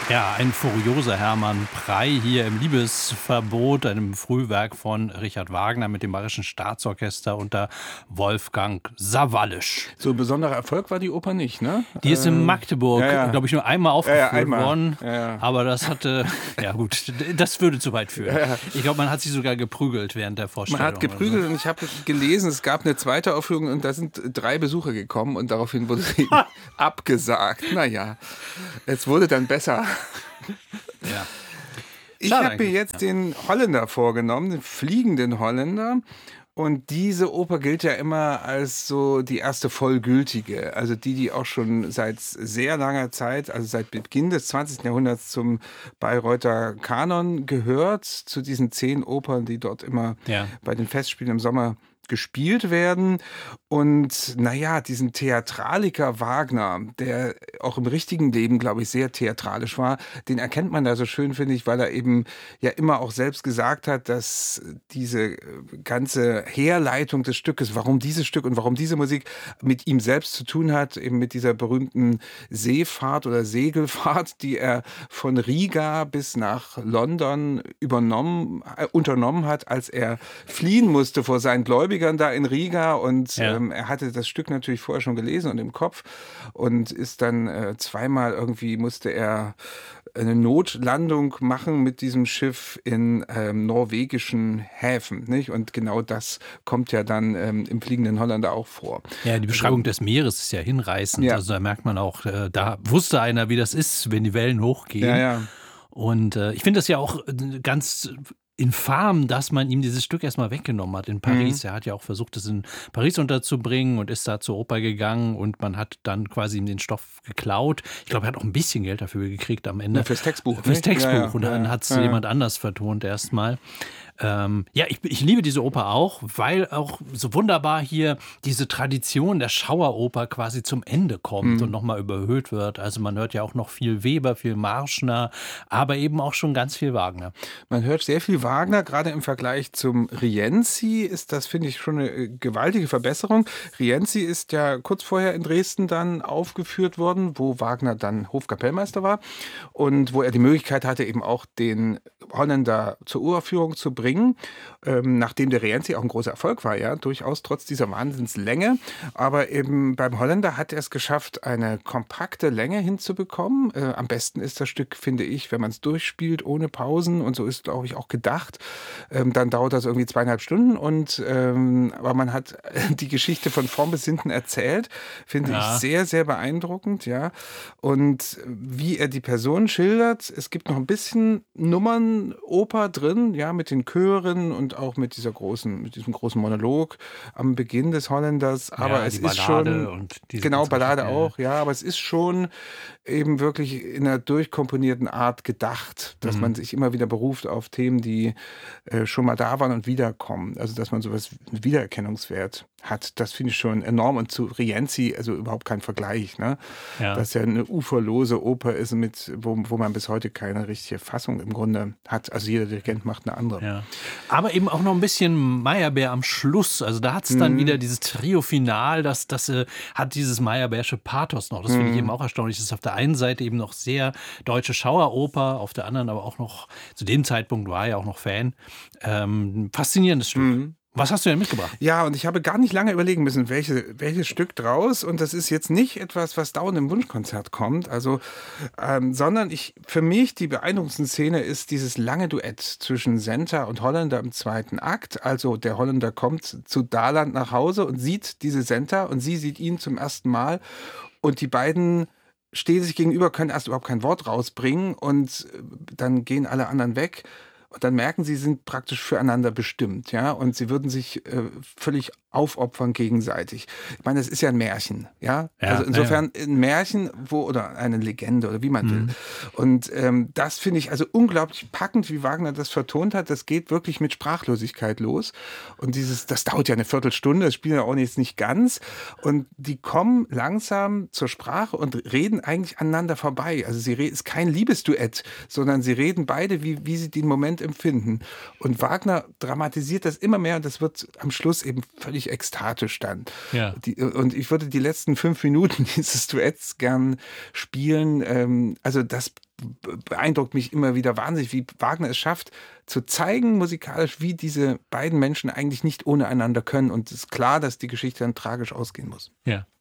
Ja, ein furioser Hermann Prey hier im Liebesverbot, einem Frühwerk von Richard Wagner mit dem Bayerischen Staatsorchester unter Wolfgang Sawallisch. So ein besonderer Erfolg war die Oper nicht, ne? Die ist in Magdeburg, glaube ich, nur einmal aufgeführt worden. Ja. Aber das hatte, ja gut, das würde zu weit führen. Ja. Ich glaube, man hat sich sogar geprügelt während der Vorstellung. Man hat geprügelt und ich habe gelesen, es gab eine zweite Aufführung und da sind 3 Besucher gekommen und daraufhin wurde sie abgesagt. Naja, es wurde dann besser. Ja. Ich habe mir jetzt den Holländer vorgenommen, den fliegenden Holländer. Und diese Oper gilt ja immer als so die erste vollgültige, also die auch schon seit sehr langer Zeit, also seit Beginn des 20. Jahrhunderts zum Bayreuther Kanon gehört, zu diesen 10 Opern, die dort immer bei den Festspielen im Sommer gespielt werden. Und naja, diesen Theatraliker Wagner, der auch im richtigen Leben, glaube ich, sehr theatralisch war, den erkennt man da so schön, finde ich, weil er eben ja immer auch selbst gesagt hat, dass diese ganze Herleitung des Stückes, warum dieses Stück und warum diese Musik mit ihm selbst zu tun hat, eben mit dieser berühmten Seefahrt oder Segelfahrt, die er von Riga bis nach London unternommen hat, als er fliehen musste vor seinen Gläubigern da in Riga und er hatte das Stück natürlich vorher schon gelesen und im Kopf und ist dann zweimal irgendwie musste er eine Notlandung machen mit diesem Schiff in norwegischen Häfen, nicht? Und genau das kommt ja dann im Fliegenden Holländer auch vor. Ja, die Beschreibung des Meeres ist ja hinreißend. Ja. Also da merkt man auch, da wusste einer, wie das ist, wenn die Wellen hochgehen. Ja. Und ich finde das ja auch ganz infam, dass man ihm dieses Stück erstmal weggenommen hat in Paris. Er hat ja auch versucht, es in Paris unterzubringen und ist da zur Oper gegangen und man hat dann quasi ihm den Stoff geklaut. Ich glaube, er hat auch ein bisschen Geld dafür gekriegt am Ende. Ja, fürs Textbuch. Fürs Textbuch. Ja. Und dann hat es jemand anders vertont erstmal. Ich liebe diese Oper auch, weil auch so wunderbar hier diese Tradition der Schaueroper quasi zum Ende kommt und nochmal überhöht wird. Also man hört ja auch noch viel Weber, viel Marschner, aber eben auch schon ganz viel Wagner. Man hört sehr viel Wagner, gerade im Vergleich zum Rienzi ist das, finde ich, schon eine gewaltige Verbesserung. Rienzi ist ja kurz vorher in Dresden dann aufgeführt worden, wo Wagner dann Hofkapellmeister war und wo er die Möglichkeit hatte, eben auch den Holländer zur Uraufführung zu bringen, nachdem der Rienzi auch ein großer Erfolg war, ja, durchaus trotz dieser Wahnsinnslänge. Aber eben beim Holländer hat er es geschafft, eine kompakte Länge hinzubekommen. Am besten ist das Stück, finde ich, wenn man es durchspielt, ohne Pausen. Und so ist, glaube ich, auch gedacht. Dann dauert das irgendwie 2,5 Stunden. Aber man hat die Geschichte von vorn bis hinten erzählt. Finde ich sehr, sehr beeindruckend, ja. Und wie er die Person schildert, es gibt noch ein bisschen Nummernoper drin, ja, mit den Chören und auch mit diesem großen Monolog am Beginn des Holländers. Aber es ist schon, genau, Ballade auch, ja, aber es ist schon eben wirklich in einer durchkomponierten Art gedacht, dass man sich immer wieder beruft auf Themen, die schon mal da waren und wiederkommen. Also, dass man sowas Wiedererkennungswert hat, das finde ich schon enorm. Und zu Rienzi, also überhaupt kein Vergleich, ne? Ja. Dass ja eine uferlose Oper ist, wo man bis heute keine richtige Fassung im Grunde hat. Also jeder Dirigent macht eine andere. Ja. Aber eben auch noch ein bisschen Meyerbeer am Schluss. Also da hat es dann wieder dieses Trio-Final, das hat dieses Meyerbeersche Pathos noch. Das finde ich eben auch erstaunlich. Das ist auf der einen Seite eben noch sehr deutsche Schaueroper, auf der anderen aber auch noch, zu dem Zeitpunkt war er ja auch noch Fan. Faszinierendes Stück. Was hast du denn mitgebracht? Ja, und ich habe gar nicht lange überlegen müssen, welches Stück draus. Und das ist jetzt nicht etwas, was dauernd im Wunschkonzert kommt. Also, sondern für mich die beeindruckendste Szene ist dieses lange Duett zwischen Senta und Holländer im 2. Akt. Also der Holländer kommt zu Daland nach Hause und sieht diese Senta und sie sieht ihn zum ersten Mal. Und die beiden stehen sich gegenüber, können erst überhaupt kein Wort rausbringen und dann gehen alle anderen weg. Und dann merken sie, sind praktisch füreinander bestimmt, ja, und sie würden sich völlig aufopfern gegenseitig. Ich meine, das ist ja ein Märchen, ja, also insofern ein Märchen, oder eine Legende oder wie man will. Und das finde ich also unglaublich packend, wie Wagner das vertont hat. Das geht wirklich mit Sprachlosigkeit los. Und das dauert ja eine Viertelstunde, das spielen ja auch jetzt nicht ganz. Und die kommen langsam zur Sprache und reden eigentlich aneinander vorbei. Also es ist kein Liebesduett, sondern sie reden beide, wie sie den Moment empfinden. Und Wagner dramatisiert das immer mehr und das wird am Schluss eben völlig ekstatisch dann. Ja. Und ich würde die letzten 5 Minuten dieses Duetts gern spielen. Also das beeindruckt mich immer wieder wahnsinnig, wie Wagner es schafft, zu zeigen musikalisch, wie diese beiden Menschen eigentlich nicht ohne einander können. Und es ist klar, dass die Geschichte dann tragisch ausgehen muss. Ja.